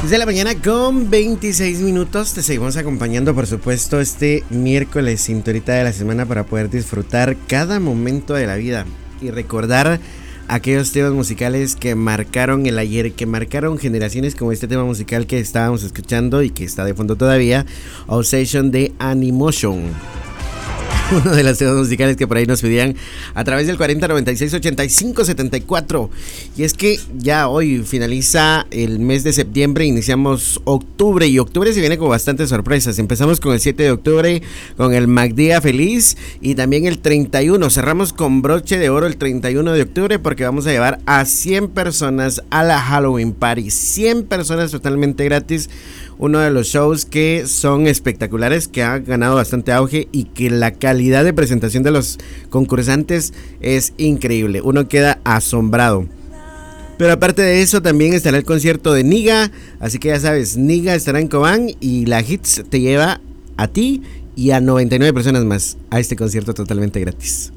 Desde la mañana con 26 minutos te seguimos acompañando, por supuesto, este miércoles, cinturita de la semana, para poder disfrutar cada momento de la vida y recordar aquellos temas musicales que marcaron el ayer, que marcaron generaciones, como este tema musical que estábamos escuchando y que está de fondo todavía, Obsession de Animotion. Uno de los temas musicales que por ahí nos pedían a través del 4096-8574. Y es que ya hoy finaliza el mes de septiembre, iniciamos octubre, y octubre se viene con bastantes sorpresas. Empezamos con el 7 de octubre con el MacDía Feliz, y también el 31, cerramos con broche de oro el 31 de octubre, porque vamos a llevar a 100 personas a la Halloween Party, 100 personas totalmente gratis. Uno de los shows que son espectaculares, que ha ganado bastante auge y que la calidad de presentación de los concursantes es increíble. Uno queda asombrado. Pero aparte de eso, también estará el concierto de Niga. Así que ya sabes, Niga estará en Cobán y la Hits te lleva a ti y a 99 personas más a este concierto totalmente gratis.